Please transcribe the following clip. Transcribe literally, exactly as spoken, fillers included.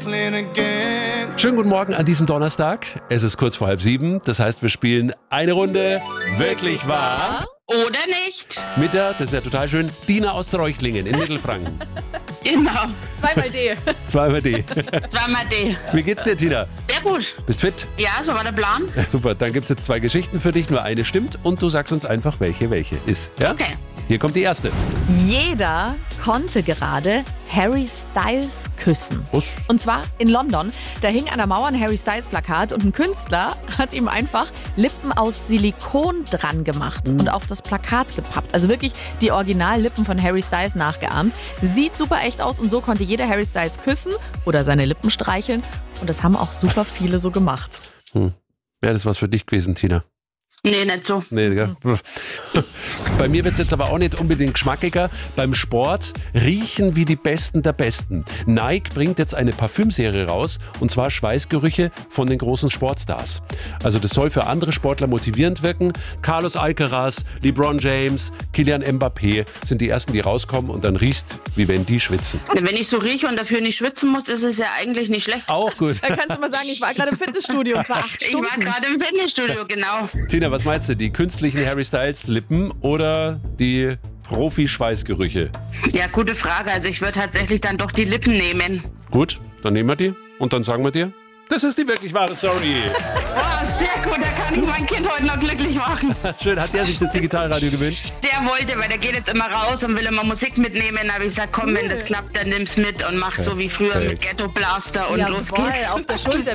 Schönen guten Morgen an diesem Donnerstag. Es ist kurz vor halb sieben. Das heißt, wir spielen eine Runde Wirklich wahr? Oder nicht? Mit der, das ist ja total schön, Dina aus Treuchtlingen in Mittelfranken. Genau. Zweimal D. Zweimal D. Zweimal D. Wie geht's dir, Tina? Sehr gut. Bist fit? Ja, so war der Plan. Super, dann gibt's jetzt zwei Geschichten für dich. Nur eine stimmt und du sagst uns einfach, welche welche ist. Ja? Okay. Hier kommt die erste. Jeder konnte gerade Harry Styles küssen. Was? Und zwar in London. Da hing an der Mauer ein Harry Styles Plakat und ein Künstler hat ihm einfach Lippen aus Silikon dran gemacht Mhm. und auf das Plakat gepappt. Also wirklich die Originallippen von Harry Styles nachgeahmt. Sieht super echt aus und so konnte jeder Harry Styles küssen oder seine Lippen streicheln. Und das haben auch super viele so gemacht. Hm. Wäre das was für dich gewesen, Tina? Nee, nicht so. Nee, gell? Bei mir wird es jetzt aber auch nicht unbedingt geschmackiger. Beim Sport riechen wie die Besten der Besten. Nike bringt jetzt eine Parfümserie raus, und zwar Schweißgerüche von den großen Sportstars. Also das soll für andere Sportler motivierend wirken. Carlos Alcaraz, LeBron James, Kylian Mbappé sind die ersten, die rauskommen und dann riechst, wie wenn die schwitzen. Wenn ich so rieche und dafür nicht schwitzen muss, ist es ja eigentlich nicht schlecht. Auch gut. Da kannst du mal sagen, ich war gerade im Fitnessstudio und zwar acht Ich Stunden. war gerade im Fitnessstudio, genau. Tina, was meinst du? Die künstlichen Harry Styles Lippen oder die Profi-Schweißgerüche? Ja, gute Frage. Also ich würde tatsächlich dann doch die Lippen nehmen. Gut, dann nehmen wir die und dann sagen wir dir, das ist die wirklich wahre Story. Oh, sehr gut. Da kann ich mein Kind heute noch glücklich machen. Schön, hat der sich das Digitalradio gewünscht? Der wollte, weil der geht jetzt immer raus und will immer Musik mitnehmen. Da habe ich gesagt, komm, wenn das klappt, dann nimm's mit und mach so wie früher mit Ghetto Blaster und los Jawohl, geht's. auf der Schulter.